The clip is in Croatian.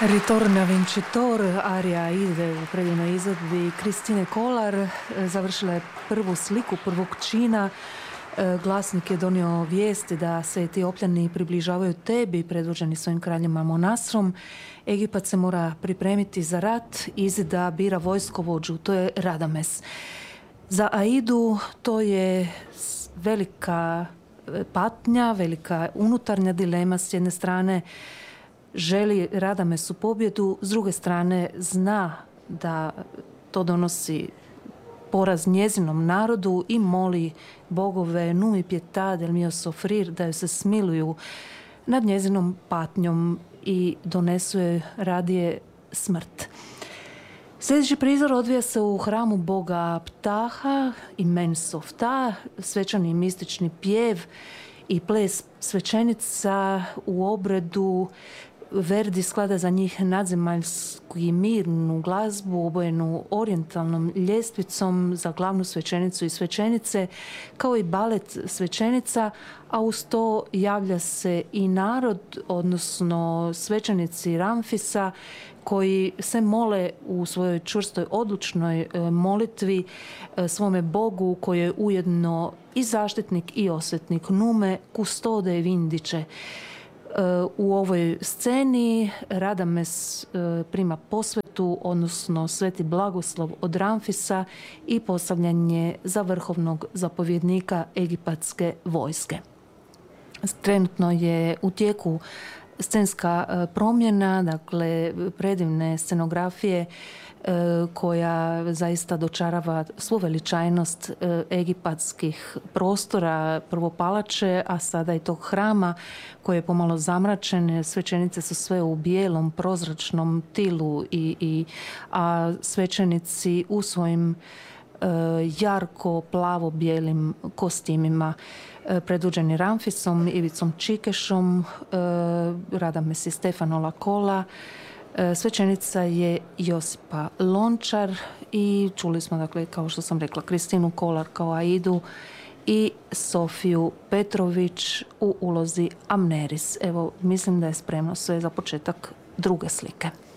Ritorna Vincitor, arija ide u predivnoj izvedbi Kristine Kolar. Završila je prvu sliku prvog čina. Glasnik je donio vijesti da se Etiopljani približavaju tebi, predvođeni svojim kraljima Monasrom. Egipat se mora pripremiti za rat, Izida bira vojskovođu, to je Radames. Za Aidu to je velika patnja, velika unutarnja dilema. S jedne strane želi Radamesu pobjedu, s druge strane zna da to donosi poraz njezinom narodu i moli bogove Numi Pietà del mio soffrir da joj se smiluju nad njezinom patnjom i donesu joj radije smrt. Sljedeći prizor odvija se u hramu boga Ptaha i Mensofta, svečani i mistični pjev i ples svećenica u obredu. Verdi sklada za njih nadzemaljsku i mirnu glazbu obojenu orijentalnom ljestvicom za glavnu svećenicu i svećenice, kao i balet svećenica, a uz to javlja se i narod, odnosno svećenici Ramfisa, koji se mole u svojoj čvrstoj odlučnoj molitvi svome Bogu, koji je ujedno i zaštitnik i osvetnik, Nume custode vindice. U ovoj sceni Radames prima posvetu, odnosno sveti blagoslov od Ramfisa i postavljan je za vrhovnog zapovjednika egipatske vojske. Trenutno je u tijeku scenska promjena, dakle predivne scenografije koja zaista dočarava svu veličajnost egipatskih prostora, prvo palače, a sada i tog hrama koji je pomalo zamračen. Svećenice su sve u bijelom, prozračnom tilu, a svećenici u svojim jarko plavo-bijelim kostimima, predvođeni Ramfisom, Ivicom Čikešom, Radames i Stefano Lakola. Svećenica je Josipa Lončar i čuli smo, dakle, kao što sam rekla, Kristinu Kolar kao Aidu i Sofiju Petrović u ulozi Amneris. Evo, mislim da je spremno sve za početak druge slike.